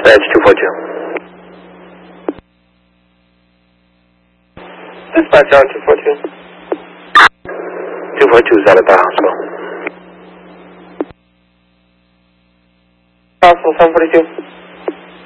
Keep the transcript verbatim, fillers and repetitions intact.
That's two four two. Dispatch on two four two. two four two is out of the hospital. Hospital seven forty-two.